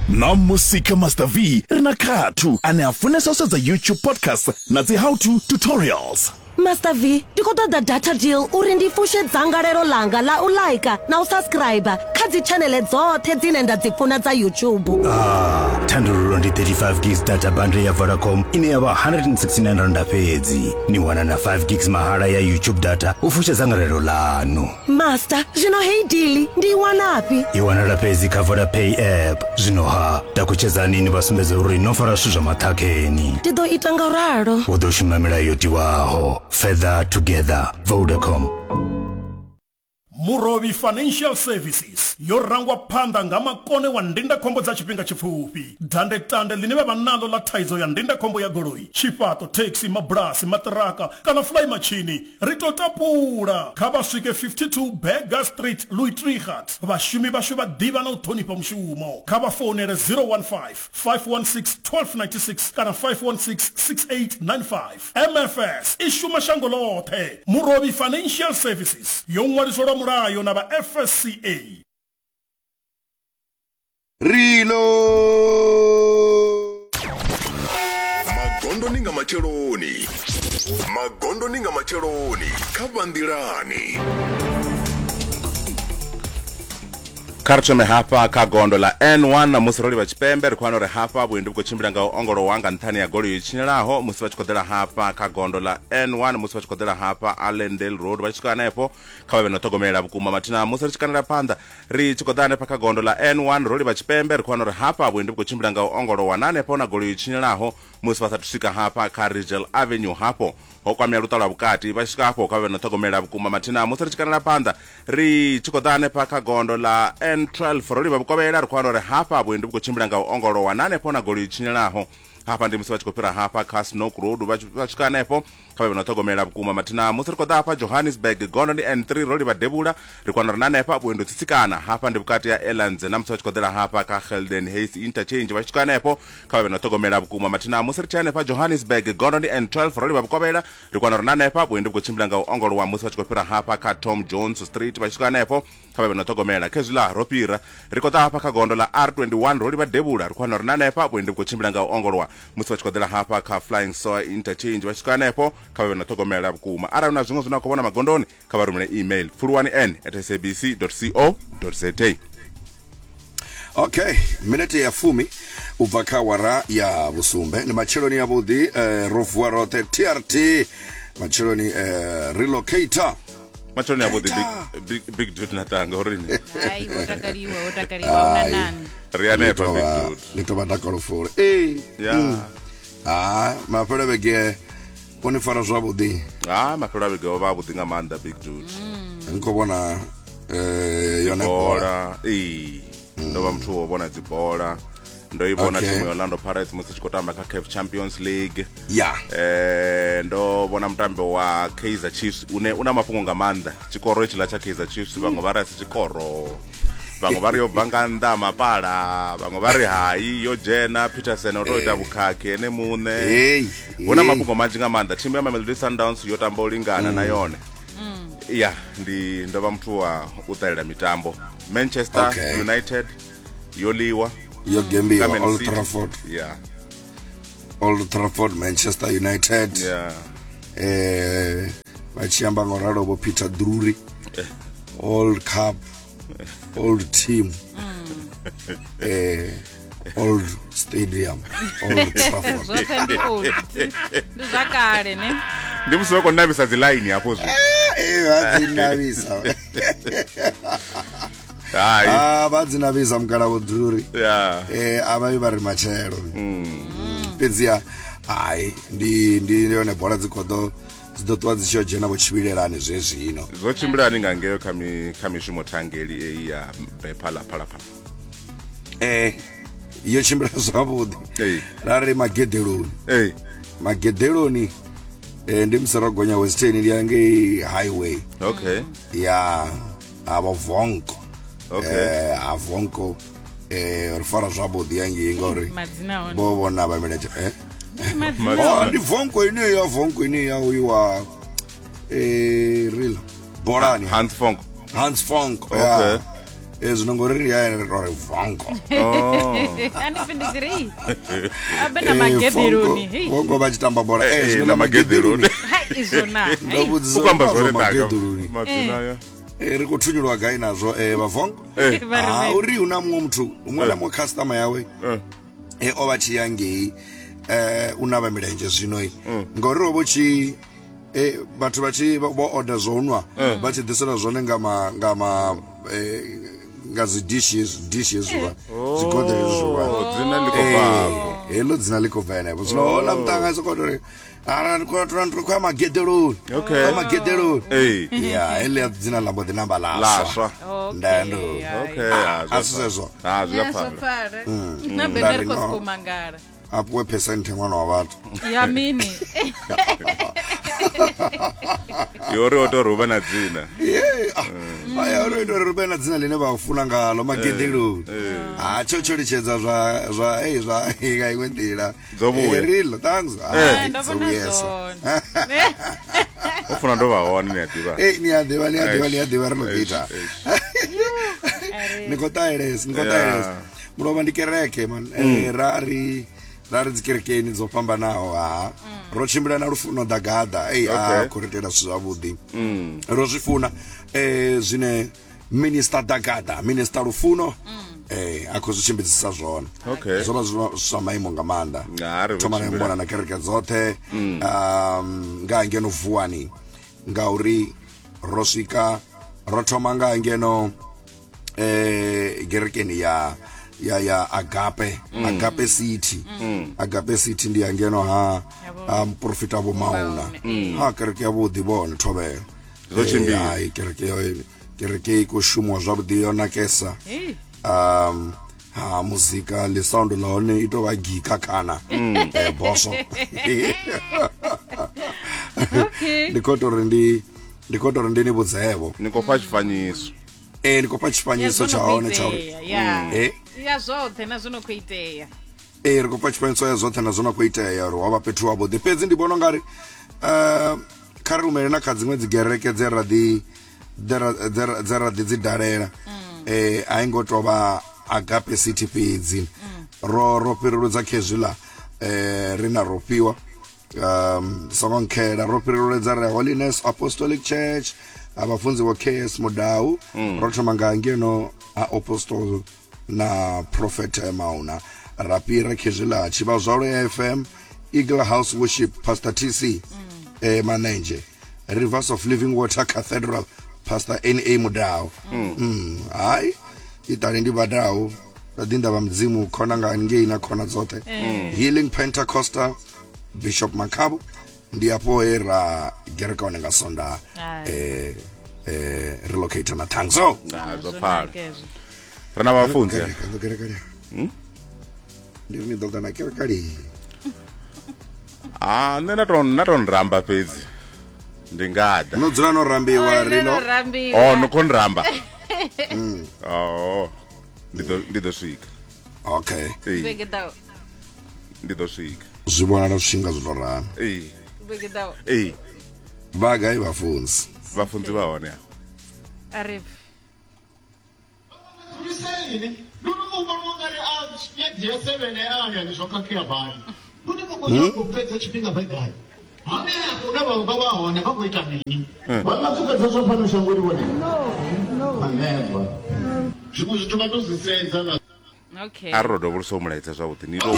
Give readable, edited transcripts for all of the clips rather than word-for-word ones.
na musika Master V rina khathu ane afunesa usedza YouTube podcast na dzi how to tutorials. Master V, ndikoda da data deal uri ndifushe dzangalelo langa la ulaika na usubscribe kha dzi channel dzoṱhe dzine nda dzi funa dza YouTube. Thandululo ndi 35 gigs data bundle ya Vodacom ine yava 169 rand fhedzi. Ni wana na 5 gigs mahala ya YouTube data ufushe dzangalelo lanu. Master, zvino hei deal ndi wanapi? Iwanala fhedzi kha Vodapay app. Zvino takucheza nini vasumbedza uri nofara zwithu zwa maṱhakheni. Ndi ḓo ita ngauralo. U ḓo shuma milayo tiwaho. Further together, Vodacom. Murovi Financial Services yo rangwa phanda nga makone wa ndindakhombo dza tshifhinga tshipfupi. Tande line vha nalo la thaidzo ya ndindakhombo ya goloi, chipato, taxi, mabrasi, matraka kana fly machine. Rito tapula kha vha swike 52 Berger Street, Louis Trichardt. Vhashumi vhashu vha ḓivha na u ṱhonifha mushumo. Kha vha founele 015 516 1296 kana 516 6895. MFS ishuma shango ḽoṱhe. Murovi Financial Services yo ṅwaliswa mulayo na ba FSCA. Rilo Magondo ninga macheloni Kabandilani Karchome hapa kagondo la N1 na musiroli wa chipembe rikwano re hapa buindu kuchimbira nga ongoro wanga ntani ya goli yuchiniraho musi wachikodela hapa kagondo la N1 musi wachikodela hapa Allendale Road wachikana epo kawabe notogomela bukuma matina musi wachikanira panda ri chikodane pa kagondo la N1 roli wa chipembe rikwano re hapa buindu kuchimbira nga ongoro wanane po na goli yuchiniraho musi wasatusika hapa ka Ridgel Avenue hapo hokwamya lutala bukati vashika hapo kawabe notogomela bukuma matina musi wachikanira panda ri chikodane pa kagondo la N12 roli babukobela rikwano re hapa buindu kuchimbira nga ongoro wanane po na goli yuchiniraho hapa ndi musi wachikopera hapa ka Snoke Road wachikana epo kabe banatogomela bukuma matina musi rikoda hapa Johannesburg gondo ni N3 roli badebula rikwano rinane epa buindu tsitsikana hapa ndi bukati ya Elands na musi wachikodela hapa ka Helden Hayes interchange wachikana epo kabe banatogomela bukuma matina musi richane epa Johannesburg gondo ni N12 roli babukobela rikwano rinane epa buindu kuchimbira nga ongolo wa musi wachikopera hapa ka Tom Jones Street wachikana epo kabe banatogomela kezula ropira rikoda hapa ka gondo la R21 roli badebula rikwano rinane epa buindu kuchimbira nga ongolo wa musi wachikodela hapa ka Flying Soy interchange wachikana epo kabe banatogomela bukuma ara una zvingo zvinakubona magondoni kavarumire email fuluani@sabc.co.za. Okay, minute ya fumi ubva wara ya Busumbe ni macheloni ya budi rofuwa rote TRT macheloni relocator macheloni ya budi big dude natanga orini ai utakariwa una nani riane pa big dude lito badakolo fore mapele bege pone fara zwabudi mapele bege wabudi nga manda big dude nko bona yone bola ndo bamthu obona dzibola ndo ibona timu ya Orlando Pirates musi chikotamba ka CAF Champions League ndo bona mtambo wa Kaizer Chiefs una mafungo nga manda chikoro ichila cha Kaizer Chiefs bango barasi chikoro bango bari obanga ndama pala bango bari hai yo jena Peterson otoita bukhake ne mune una mafungo manji nga manda timu ya Mamelodi Sundowns yotamba ulingana na yone ndi ndo bamthu wa utalela mitambo Manchester United yoliwa Yogembi Old Trafford Old Trafford Manchester United vachiamba ngoralo bo Peter Drury Old Cup Old team Old Stadium Old Trafford ndizakale ne ndimusoko nabisa ziline hapo zwi vadzinavisa vadzinavisa mukana vodhuri avai vari machero pedzia hai ndiyone bhora dzidotowa dzichojena vochivilelani zvezvino zochimbirani ngangeyo kamishumotangeli eiya bepalapala iyo chimbira zvavudi rari magedheroni ndi msaragonya western liyange highway avavonko avonko rifara zvabodi yange ingori bovona vamelecha ndivonko ineya uyiwa real borani Hans Fonk Hans Fonk. Okay. zwino ngori ya ri vongo Ani findiziri. Abena magederoni. Hey. vongo vha tshi tamba bola na magederoni Hai izona. ndo vhudzisa ukwamba zwone naka magederoni madzina ya ri khou thunyulwa gai nazwo vhavongo uri hu na muṅwe muthu umwe na muṅwe customer yawe o vha tshi ya ngei u na vha milenzhe zwino ngori ro vho tshi vhathu vha tshi vho order zwo nwa vha tshi ḓisela zwone nga dzi dishes zwa zwigoḓelo zwa dzina liko babo helo dzina liko bva henefho zwino hola mutanga sokotori ara kwa magedeloni Okay. magedeloni ya hele dzina lambo di namba laswa ndando okay asizezwo ziyafana Na bener kokumangara. apuwe percent mwana wa vhathu Ya mini. yori otoruva na dzina aya uri ndo rube na dzina line vha funa ngalo magedeloni tsho litshedza zwa nga iwe ndila Dzovuya. real thanks Ndabona zona. ufuna ndo vha hone ni aḓivha ni a ḓivha ri no ita ni khou ṱahelesa mulovha ndi kereke man rari dzi kerekeni dzo fhambanaho ro tshimbila na lufuno ḓagaḓa khou ri itela zwithu zwavhuḓi ro zwi funa zwine minister ḓagaḓa minister lufuno a khou zwi tshimbidzisa zwone Okay. zwo vha zwa maimo nga maanḓa Nga ri vho thoma na tshimbila. mona na kereke dzoṱhe nga ngeno vuwani ngauri ro swika ro thoma nga ngeno gerekeni ya Agape City ndi ya ngeno ha mprofita Vho Mauna kereke ya vhuḓi vhone thobela Zwo tshimbila. hai kereke iko shumwa zwavhuḓi yo nakesa muzika le sound la hone ito vha gika kana boso ndikotori ndi ni vhudzevo ni khou fha tshifanyiso ndi khou fha tshifanyiso tsha hone tsha uri Ya zwoṱhe na zwo no khou itea. ri khou fha tshifanyiso ya zwoṱhe na zwo na khou itea uri wavha fhethu wavhuḓi fhedzi ndi vhona ungari kha ri rumele na kha dziṅwe dzi gereke dze ra ḓi dzi dalela a i ngo tou vha Agape City fhedzi ro fhiruludza khezwiḽa ri na rofhiwa songo nkhela ro fhiruludza re Holiness Apostolic Church abafunzi wa KS Mudau ro thoma nga ngeno a Apostle na Prophet Mauna rapira khezwiḽa Chivazwalo FM Eagle House Worship Pastor TC Manenge Rivers of Living Water Cathedral Pastor NA Mudau hai itali ndi badau radinda va mdzimu khona nga ngei na khona dzote Healing Pentecostal Bishop Makabo ndi apo era gereka one nga sonda relocate na Tangso zwo phala rina vafunzi ndi ni doga na gereka li nṋe na to nramba fhedzi ndi ngada no dzula no rambiwa rilo ni khou nramba ndi ḓo swika okay ndi ḓo swika zwi vhonala zwinga zwo rana vaga i vafunzi vafunzi va hone Arif. Okay. a ri ro dovholisa u mulaedza zwavhuḓi ni to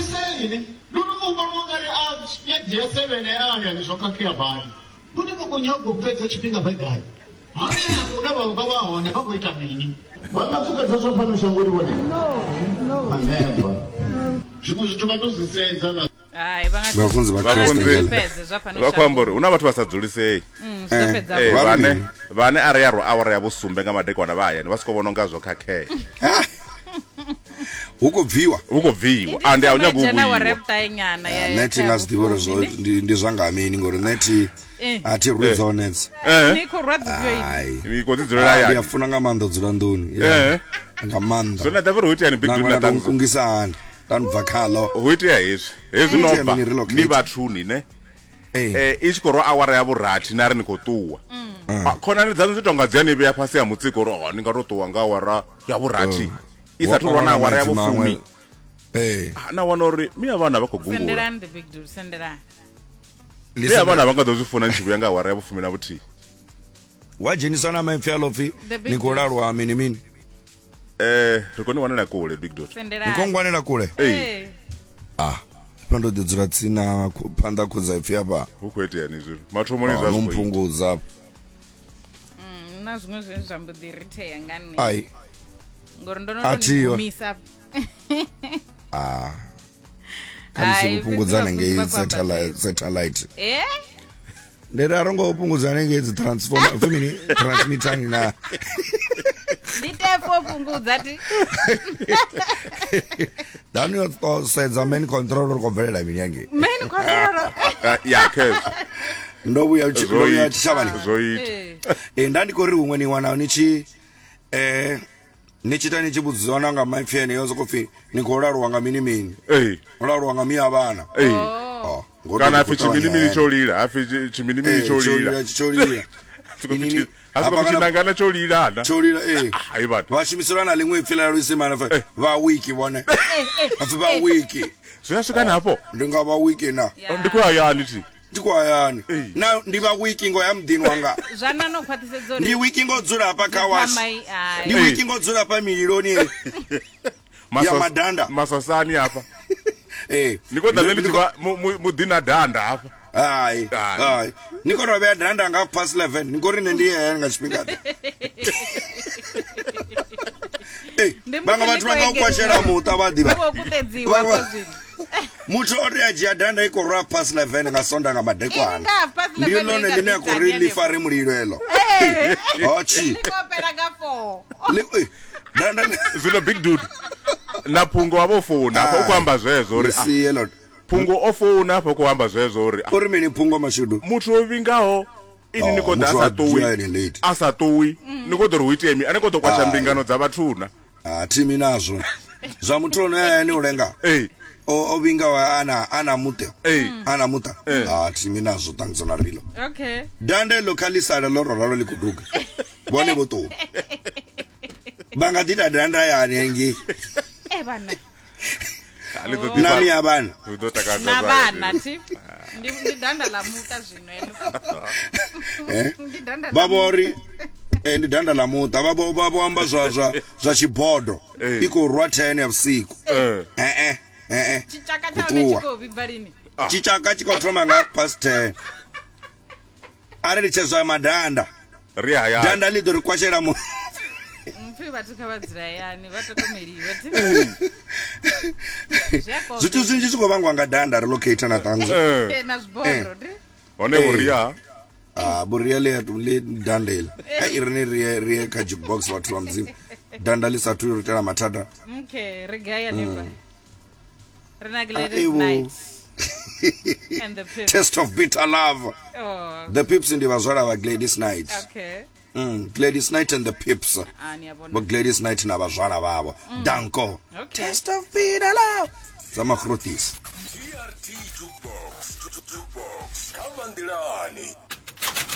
Hai vafunzi va vha khou amba uri hu na vhathu vha sa dzulisei vhane a ri ya ro awara ya vhusumbe nga madekwana vha hayani vha si khou vhona unga zwo khakhea hu khou bviwa andi a u nyaga u Jana wa vhuiwa repta nyana ya. neti nga zwi ḓivha uri zwo ndi zwa nga mini ngori neti a thi rwi dzonets Ni khou rwadza zwo ai ni khou ḓi dzulela ndi hayani a funa nga maanḓa u dzula nḓuni nga maanḓa zwone ḓa uri hu iteani big deal na nda Tangso nkungisa hani nda bva khaḽo hu itea hezwi no bva mini relocate? ni vhathuni ne i tshi khou ro awara ya vhurathi na ri ni khou ṱuwa khonani dzadzo dzi tonga dzi ani vhea fhasi ya mutsiko ro ni nga to ṱuwa nga awara ya vhurathi isa thu rona awara ya vhufumi na wana uri mi avana vha khou gungula Sendelani the big dude, sendelani. mi avana vha nga ḓo zwi funa ntshi vhuya nga awara ya vhufumi na vhuthihi wadzhenisa na maipfi a lopfi ni khou lalwa mini mini ri kone wanela kule big dot Sendelani. ni khou ngwanela kule pando ḓi dzula tsina phanḓa khudza ipfi hafha hu khou itea ni zwino mathomoni zwa zwi mphungudza Na zwiṅwe zwine zwa mbo ḓi ritheya nga nne. ai Ngori ndo no Athiyo. to misa. khamisi Ai, kupfungudzane ngei fhedzi satellite Eh? ndiri arongo upfungudzane ngei dzi transformer femini transmittani na Nditefo fungudza ti. dani yo sedza main control uri khou bvelela mini yangei Main control. ya khes ndo vhuya tshishavhani zoita ndandikori humwe ni wana ni tshi ni chita ni tshi vhudziwana nga maipfi eneyo soko pfi ni khou lalwa nga mini mini lalwa nga miya vhana kana apfi chimini tsho lila apfi chimini tsho lila asiko kuchinangana tsho lila na tsho lila ai vhathu vhashumisela na ḽiṅwe ipfi la luisimana va wiki vhone apfi va wiki zwi a swika napo ndi nga va wiki na ndi khou hayani ti ndi khou hayani na ndi va wiki ngo ya muḓini wanga Zwana no khwaṱhisedza uri ndi wiki ngo dzula hapa kha wash Mai, ai. ndi wiki ngo dzula hapa mililoni ya madanda masasani hapa ni khou ḓa nṋe ndi tshi khou muḓina danda hapa hai ni khou tou vhea danda nga past 11 ni khou ri nṋe ndi hayani nga tshifhinga vhaṅwe vhathu vha nga u kwashela muṱa vha ḓivha Vho kutedziwa kwa zwino. muthu o tea dzhia danda i khou rwa past 11 nga sonda nga madekwana Nga past 11 ndi ḽone ḽine a khou ri ḽi fari mulilo eḽo hochi Kopela nga 4. danda zwino big dude na phungo wavho fona hafho ukho amba zwezwo uri siye lo phungo o fona hafho ukho amba zwezwo uri uri mini phungo mashudu muthu o vingaho ini ni khou ḓa a sa ṱuwi ni khou ḓo ri hu itea mi ane khou ḓo kwasha mbingano dza vhathuna thimi nazwo zwa muthu ono ni u lenga o vingaho ana muṱa ana muṱa thimi nazwo ṱangidzo na rilo Okay. danda elo kha ḽi sala ḽo roralo ḽi khou duga vhone vho ṱuwa vha nga ḓi ita danda yani hengei Bana. na miya vhana Na vhana ti. Ndi danda la muta zwino elo. Ndi danda. vha vhori ndi danda ḽa muṱa vha vho amba zwa tshibodo i khou rwa 10 ya vhusiku Chichaka tsha hone tshi khou vhibva lini? tshitshaka tshi khou thoma nga past 10 arali tshezwa madanda ri haya danda ḽi ḓo ri kwashela Mphi vhathu kha vha dzula yani vha tokomeliwa ti. zwithu zwinzhi zwi khou vhangwa nga danda relocate na ṱangizo Na zwibodo ti. hone vhuria vhuria ḽi danda iḽi i ri ni ri kha jukebox vhathu vha mudzimu danda ḽi sathu ri tela mathada Okay, ri gaya nepa. Rena Gladys Night. And the Pips. test of bitter love Oh, the Pips ndi vhazwala vha Gladys Night okay. Gladys Night and the Pips Niyabona. vha Gladys Night na vhazwala vhavho danko Okay. test of bitter love za makhrotis TRT Jukebox. Kama ndilani.